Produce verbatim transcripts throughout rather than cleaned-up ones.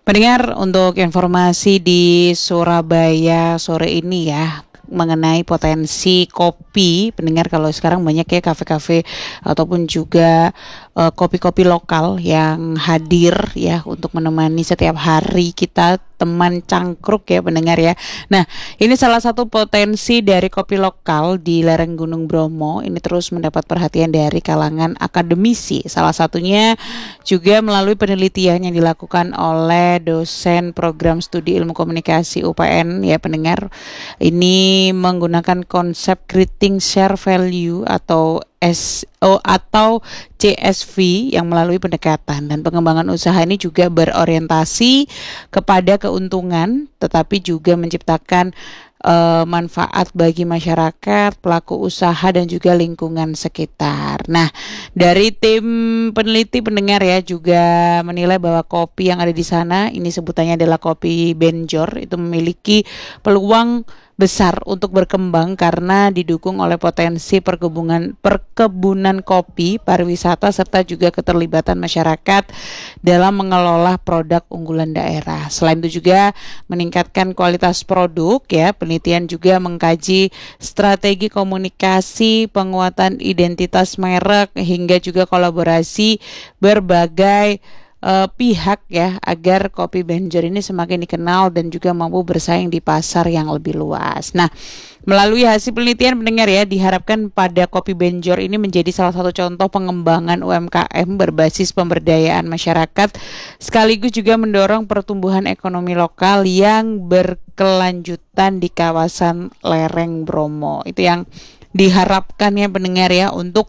Pendengar, untuk informasi di Surabaya sore ini ya mengenai potensi kopi, pendengar, kalau sekarang banyak ya kafe-kafe ataupun juga uh, kopi-kopi lokal yang hadir ya untuk menemani setiap hari kita teman cangkruk ya pendengar ya. Nah, ini salah satu potensi dari kopi lokal di lereng Gunung Bromo, ini terus mendapat perhatian dari kalangan akademisi. Salah satunya juga melalui penelitian yang dilakukan oleh dosen program studi ilmu komunikasi U P N ya pendengar. Ini menggunakan konsep creating share value atau S O atau C S V yang melalui pendekatan dan pengembangan usaha ini juga berorientasi kepada keuntungan tetapi juga menciptakan uh, manfaat bagi masyarakat, pelaku usaha dan juga lingkungan sekitar. Nah, dari tim peneliti pendengar ya juga menilai bahwa kopi yang ada di sana, ini sebutannya adalah kopi Benjor, itu memiliki peluang besar untuk berkembang karena didukung oleh potensi perkebunan perkebunan kopi, pariwisata serta juga keterlibatan masyarakat dalam mengelola produk unggulan daerah. Selain itu juga meningkatkan kualitas produk ya, penelitian juga mengkaji strategi komunikasi, penguatan identitas merek hingga juga kolaborasi berbagai Uh, pihak ya agar kopi Benjor ini semakin dikenal dan juga mampu bersaing di pasar yang lebih luas. Nah, melalui hasil penelitian pendengar ya diharapkan pada kopi Benjor ini menjadi salah satu contoh pengembangan U M K M berbasis pemberdayaan masyarakat sekaligus juga mendorong pertumbuhan ekonomi lokal yang berkelanjutan di kawasan lereng Bromo. Itu yang diharapkan ya pendengar ya untuk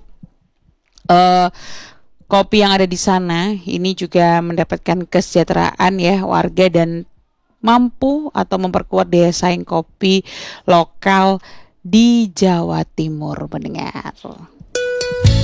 uh, kopi yang ada di sana ini juga mendapatkan kesejahteraan ya warga dan mampu atau memperkuat daya saing kopi lokal di Jawa Timur pendengar.